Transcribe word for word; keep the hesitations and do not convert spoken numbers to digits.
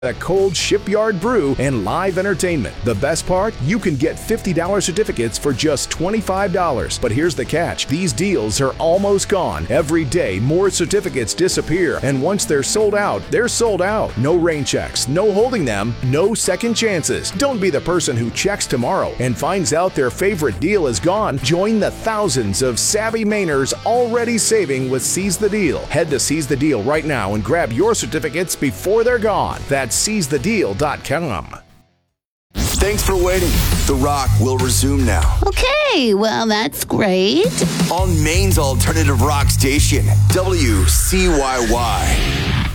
a cold shipyard brew, and live entertainment. The best part? You can get fifty dollars certificates for just twenty-five dollars. But here's the catch. These deals are almost gone. Every day, more certificates disappear. And once they're sold out, they're sold out. No rain checks, no holding them, no second chances. Don't be the person who checks tomorrow and finds out their favorite deal is gone. Join the thousands of savvy Mainers already saving with Seize the Deal. Head to Seize the Deal right now and grab your certificates before they're gone. That's seize the deal dot com. Thanks for waiting. The Rock will resume now. Okay, well, that's great. On Maine's alternative rock station, W C Y Y.